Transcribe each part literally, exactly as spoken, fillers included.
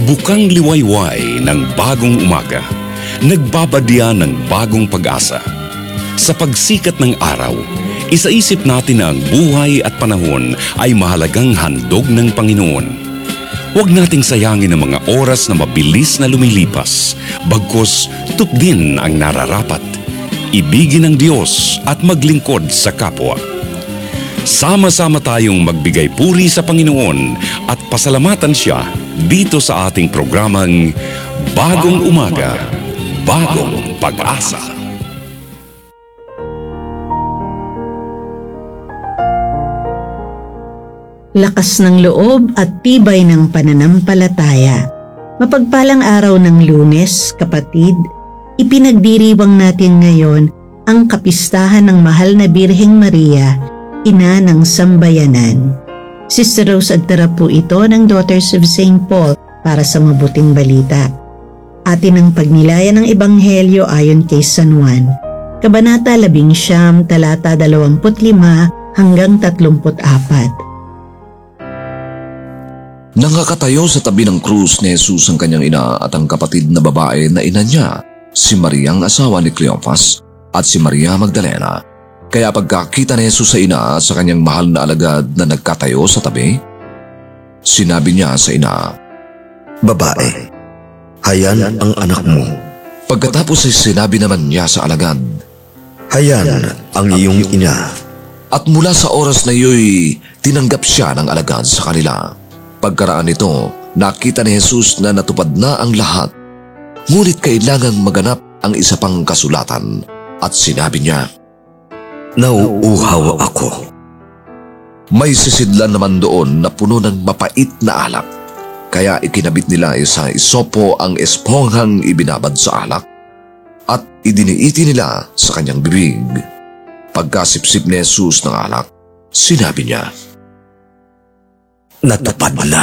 Bukang liwayway ng bagong umaga, nagbabadya ng bagong pag-asa. Sa pagsikat ng araw, isaisip natin na ang buhay at panahon ay mahalagang handog ng Panginoon. Huwag nating sayangin ang mga oras na mabilis na lumilipas, bagkus tupdin ang nararapat. Ibigin ang Diyos at maglingkod sa kapwa. Sama-sama tayong magbigay puri sa Panginoon at pasalamatan Siya dito sa ating programang Bagong Umaga, Bagong Pag-asa. Lakas ng loob at tibay ng pananampalataya. Mapagpalang araw ng Lunes, kapatid, ipinagdiriwang natin ngayon ang kapistahan ng mahal na Birheng Maria, ina ng sambayanan. Sister Rose Agtara po ito ng Daughters of Saint Paul para sa mabuting balita. Atin ang pagnilayan ng Ebanghelyo ayon kay San Juan, Kabanata labing siyam, talata dalawamput lima hanggang tatlumput apat. Nangakatayo sa tabi ng krus ni Jesus ang kanyang ina at ang kapatid na babae na ina niya, si Maria ang asawa ni Cleopas at si Maria Magdalena. Kaya pagkakita ni Jesus sa ina sa kanyang mahal na alagad na nagkatayo sa tabi, sinabi niya sa ina, "Babae, hayan ang anak mo." Pagkatapos ay sinabi naman niya sa alagad, "Hayan ang iyong ina." At mula sa oras na iyo'y tinanggap siya ng alagad sa kanila. Pagkaraan nito, nakita ni Jesus na natupad na ang lahat, ngunit kailangang maganap ang isa pang kasulatan at sinabi niya, "Nauuhaw ako." May sisidlan naman doon na puno ng mapait na alak, kaya ikinabit nila sa isopo ang esponghang ibinabad sa alak at idiniiti nila sa kanyang bibig. Pagkasipsip ni Jesus ng alak, sinabi niya, "Natupad na."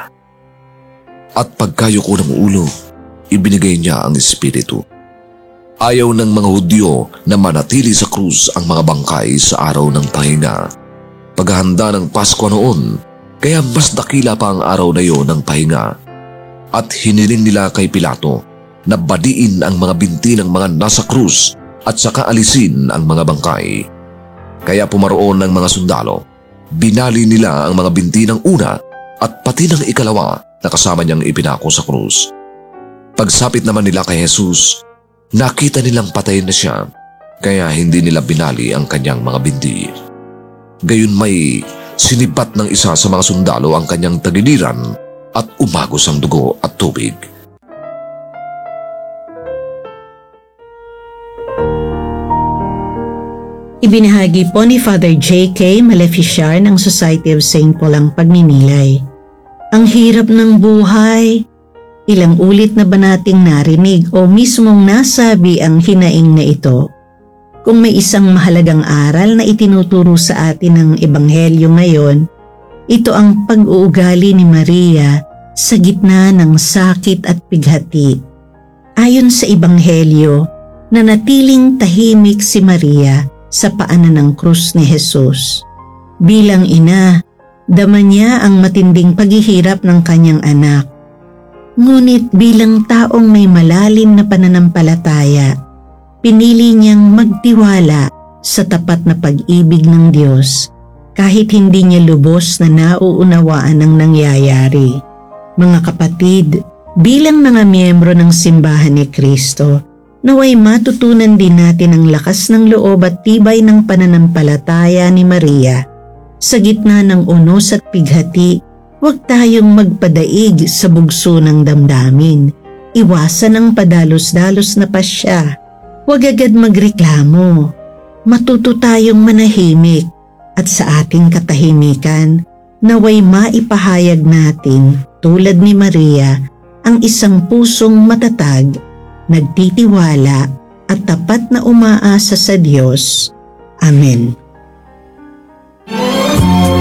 At pagkayuko ng ulo, ibinigay niya ang espiritu. Ayaw ng mga Hudyo na manatili sa krus ang mga bangkay sa araw ng pahinga. Paghahanda ng Pasko noon, kaya mas dakila pa ang araw na iyon ng pahinga. At hiniling nila kay Pilato na badiin ang mga binti ng mga nasa krus at saka alisin ang mga bangkay. Kaya pumaroon ng mga sundalo, binali nila ang mga binti ng una at pati ng ikalawa na kasama niyang ipinako sa krus. Pagsapit naman nila kay Jesus, nakita nilang patay na siya, kaya hindi nila binali ang kanyang mga binti. Gayon may sinibat ng isa sa mga sundalo ang kanyang tagiliran at umagos ang dugo at tubig. Ibinahagi po ni Father J K Maleficiar ng Society of Saint Paul ang pagninilay. Ang hirap ng buhay. Ilang ulit na ba nating narinig o mismong nasabi ang hinaing na ito? Kung may isang mahalagang aral na itinuturo sa atin ng Ebanghelyo ngayon, ito ang pag-uugali ni Maria sa gitna ng sakit at pighati. Ayon sa Ebanghelyo, nanatiling tahimik si Maria sa paanan ng krus ni Jesus. Bilang ina, dama niya ang matinding paghihirap ng kanyang anak. Ngunit bilang taong may malalim na pananampalataya, pinili niyang magtiwala sa tapat na pag-ibig ng Diyos kahit hindi niya lubos na nauunawaan ang nangyayari. Mga kapatid, bilang mga miyembro ng simbahan ni Kristo, naway matutunan din natin ang lakas ng loob at tibay ng pananampalataya ni Maria. Sa gitna ng unos at pighati, huwag tayong magpadaig sa bugso ng damdamin. Iwasan ang padalos-dalos na pasya. Huwag agad magreklamo. Matuto tayong manahimik at sa ating katahimikan, naway maipahayag natin, tulad ni Maria, ang isang pusong matatag, nagtitiwala at tapat na umaasa sa Diyos. Amen.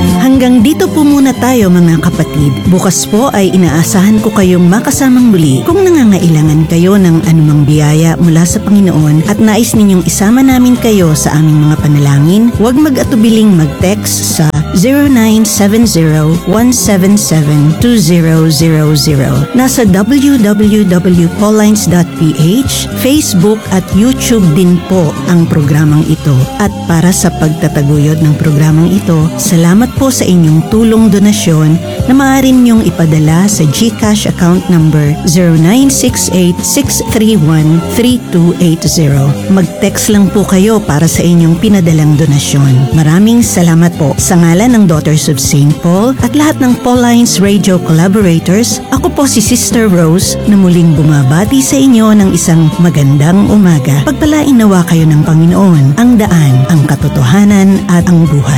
Hanggang dito po muna tayo mga kapatid. Bukas po ay inaasahan ko kayong makasamang muli. Kung nangangailangan kayo ng anumang biyaya mula sa Panginoon at nais ninyong isama namin kayo sa aming mga panalangin, huwag mag-atubiling mag-text sa zero nine seven zero one seven seven two zero zero zero. Nasa w w w dot paullines dot p h, Facebook at YouTube din po ang programang ito. At para sa pagtataguyod ng programang ito, salamat po sa inyong tulong donasyon na maaari niyong ipadala sa GCash account number zero nine six eight six three one three two eight zero. Mag-text lang po kayo para sa inyong pinadalang donasyon. Maraming salamat po. Sa ngalan ng Daughters of Saint Paul at lahat ng Paullines Radio collaborators, ako po si Sister Rose na muling bumabati sa inyo ng isang magandang umaga. Pagpalain nawa kayo ng Panginoon, ang daan, ang katotohanan at ang buhay.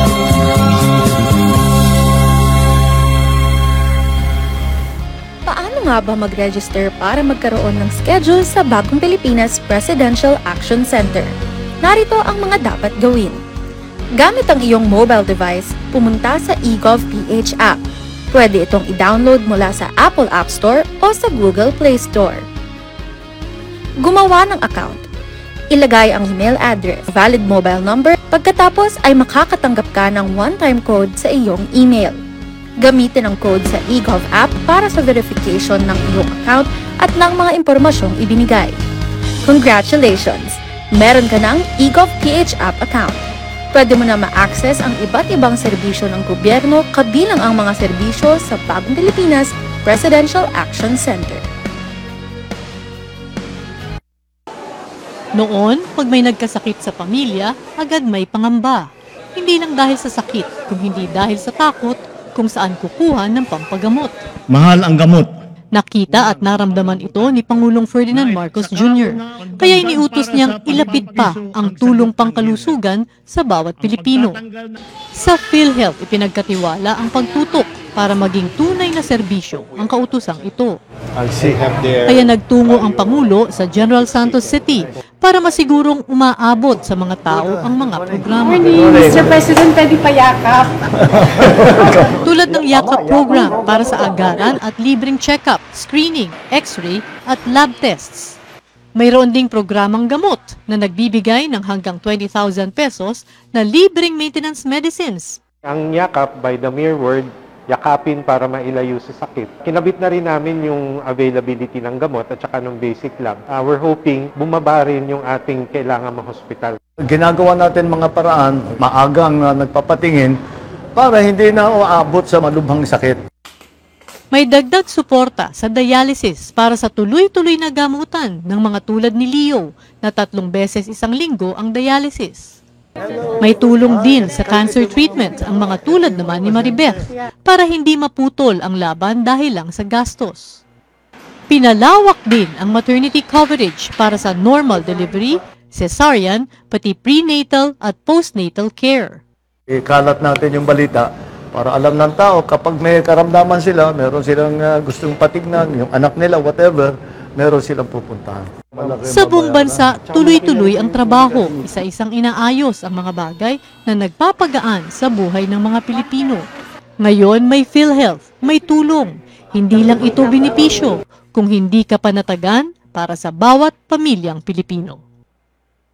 Paano nga ba mag-register para magkaroon ng schedule sa Bagong Pilipinas Presidential Action Center? Narito ang mga dapat gawin. Gamit ang iyong mobile device, pumunta sa eGovPH app. Pwede itong i-download mula sa Apple App Store o sa Google Play Store. Gumawa ng account. Ilagay ang email address, valid mobile number, pagkatapos ay makakatanggap ka ng one-time code sa iyong email. Gamitin ang code sa eGov app para sa verification ng iyong account at ng mga impormasyong ibinigay. Congratulations! Meron ka ng eGovPH app account. Pwede mo na ma-access ang iba't ibang serbisyo ng gobyerno kabilang ang mga serbisyo sa Bagong Pilipinas Presidential Action Center. Noon, pag may nagkasakit sa pamilya, agad may pangamba. Hindi lang dahil sa sakit, kung hindi dahil sa takot kung saan kukuha ng pampagamot. Mahal ang gamot. Nakita at naramdaman ito ni Pangulong Ferdinand Marcos Junior Kaya iniutos niyang ilapit pa ang tulong pangkalusugan sa bawat Pilipino. Sa PhilHealth, ipinagkatiwala ang pagtutok para maging tunay na serbisyo ang kautusang ito. Kaya nagtungo ang Pangulo sa General Santos City para masigurong umaabot sa mga tao ang mga programa. mister President, pwede payakap. Tulad ng Yakap program para sa agaran at libreng check-up, screening, x-ray at lab tests. Mayroon ding programang gamot na nagbibigay ng hanggang twenty thousand pesos na libreng maintenance medicines. Ang yakap, by the mere word, yakapin para mailayo sa sakit. Kinabit na rin namin yung availability ng gamot at saka ng basic lab. Uh, we're hoping bumaba rin yung ating kailangan ma-hospital. Ginagawa natin mga paraan, maagang uh, nagpapatingin para hindi na uabot sa malubhang sakit. May dagdag suporta sa dialysis para sa tuloy-tuloy na gamutan ng mga tulad ni Leo na tatlong beses isang linggo ang dialysis. May tulong din sa cancer treatment ang mga tulad naman ni Maribeth para hindi maputol ang laban dahil lang sa gastos. Pinalawak din ang maternity coverage para sa normal delivery, cesarean, pati prenatal at postnatal care. Ikalat natin yung balita para alam ng tao kapag may karamdaman sila, meron silang uh, gustong patignan, yung anak nila, whatever, meron silang pupuntahan. Sa buong bansa, tuloy-tuloy ang trabaho, isa-isang inaayos ang mga bagay na nagpapagaan sa buhay ng mga Pilipino. Ngayon may PhilHealth, may tulong. Hindi lang ito benepisyo, kung hindi ka panatagan para sa bawat pamilyang Pilipino.